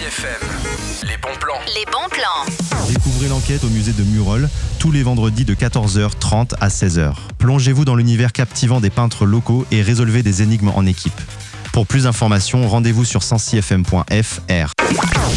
FM. Les bons plans. Les bons plans. Découvrez l'enquête au musée de Murol, tous les vendredis de 14h30 à 16h. Plongez-vous dans l'univers captivant des peintres locaux et résolvez des énigmes en équipe. Pour plus d'informations, rendez-vous sur 106fm.fr.